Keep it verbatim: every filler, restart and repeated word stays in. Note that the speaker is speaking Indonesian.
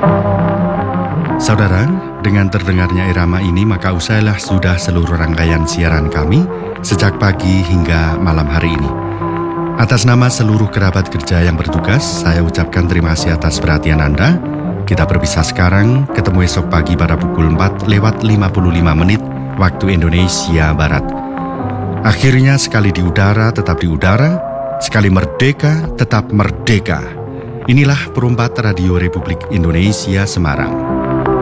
Saudara, dengan terdengarnya irama ini maka usailah sudah seluruh rangkaian siaran kami sejak pagi hingga malam hari ini. Atas nama seluruh kerabat kerja yang bertugas, saya ucapkan terima kasih atas perhatian Anda. Kita berpisah sekarang, ketemu esok pagi pada pukul empat lewat lima puluh lima menit waktu Indonesia Barat. Akhirnya sekali di udara tetap di udara, sekali merdeka tetap merdeka. Inilah Perumpat Radio Republik Indonesia Semarang.